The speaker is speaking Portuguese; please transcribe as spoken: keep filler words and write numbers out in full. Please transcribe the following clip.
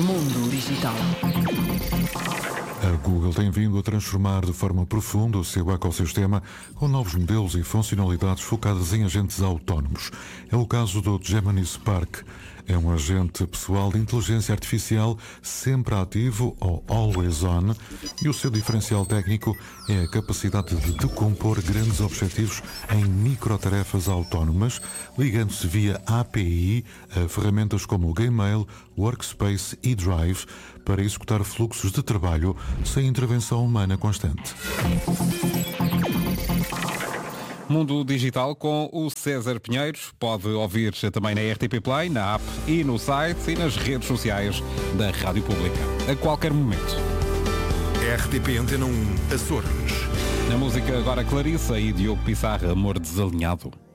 Mundo Digital. A Google tem vindo a transformar de forma profunda o seu ecossistema com novos modelos e funcionalidades focadas em agentes autónomos. É o caso do Gemini Spark. É um agente pessoal de inteligência artificial sempre ativo ou always on, e o seu diferencial técnico é a capacidade de decompor grandes objetivos em microtarefas autónomas, ligando-se via A P I a ferramentas como o Gmail, Workspace e Drive para executar fluxos de trabalho sem intervenção humana constante. Mundo Digital com o César Pinheiros. Pode ouvir também na R T P Play, na app e no site e nas redes sociais da Rádio Pública. A qualquer momento. R T P Antena um, Açores. Na música agora Clarissa e Diogo Pissarra, Amor Desalinhado.